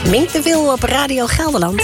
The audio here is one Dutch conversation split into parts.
Mink de Wil op Radio Gelderland.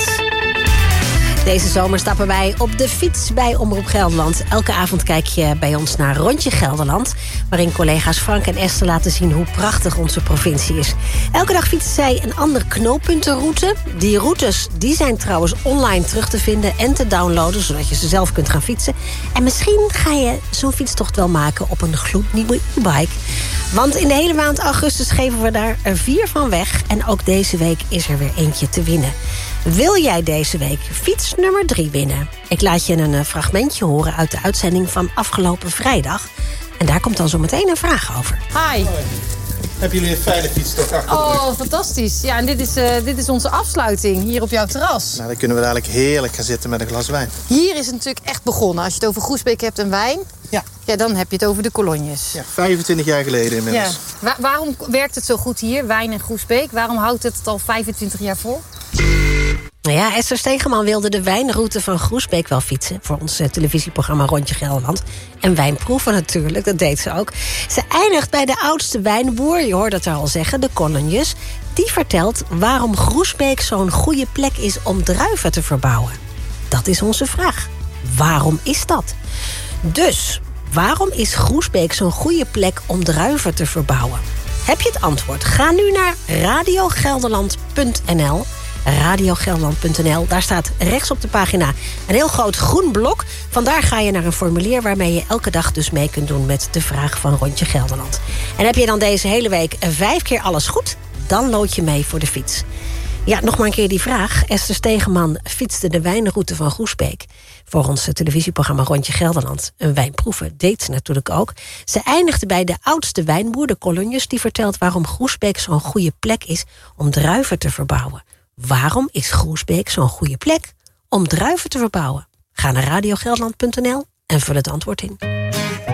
Deze zomer stappen wij op de fiets bij Omroep Gelderland. Elke avond kijk je bij ons naar Rondje Gelderland, waarin collega's Frank en Esther laten zien hoe prachtig onze provincie is. Elke dag fietsen zij een andere knooppuntenroute. Die routes die zijn trouwens online terug te vinden en te downloaden, zodat je ze zelf kunt gaan fietsen. En misschien ga je zo'n fietstocht wel maken op een gloednieuwe e-bike. Want in de hele maand augustus geven we daar er 4 van weg. En ook deze week is er weer eentje te winnen. Wil jij deze week fiets nummer 3 winnen? Ik laat je een fragmentje horen uit de uitzending van afgelopen vrijdag. En daar komt dan zo meteen een vraag over. Hi. Hebben jullie een fijne fietstocht achter de rug? Oh, fantastisch. Ja, en dit is onze afsluiting hier op jouw terras. Nou, dan kunnen we dadelijk heerlijk gaan zitten met een glas wijn. Hier is het natuurlijk echt begonnen. Als je het over Groesbeek hebt en wijn, ja, dan heb je het over de kolonjes. Ja, 25 jaar geleden inmiddels. Ja. Waarom werkt het zo goed hier, wijn en Groesbeek? Waarom houdt het al 25 jaar vol? Nou ja, Esther Stegeman wilde de wijnroute van Groesbeek wel fietsen voor ons televisieprogramma Rondje Gelderland. En wijnproeven natuurlijk, dat deed ze ook. Ze eindigt bij de oudste wijnboer, je hoort het er al zeggen, de Kolonjes. Die vertelt waarom Groesbeek zo'n goede plek is om druiven te verbouwen. Dat is onze vraag. Waarom is dat? Dus, waarom is Groesbeek zo'n goede plek om druiven te verbouwen? Heb je het antwoord? Ga nu naar radiogelderland.nl. radiogelderland.nl. Daar staat rechts op de pagina een heel groot groen blok. Vandaar ga je naar een formulier waarmee je elke dag dus mee kunt doen met de vraag van Rondje Gelderland. En heb je dan deze hele week 5 keer alles goed, dan lood je mee voor de fiets. Ja, nog maar een keer die vraag. Esther Stegeman fietste de wijnroute van Groesbeek voor ons televisieprogramma Rondje Gelderland. Een wijnproeven deed ze natuurlijk ook. Ze eindigde bij de oudste wijnboer, de Kolonjes, die vertelt waarom Groesbeek zo'n goede plek is om druiven te verbouwen. Waarom is Groesbeek zo'n goede plek om druiven te verbouwen? Ga naar radiogelderland.nl en vul het antwoord in.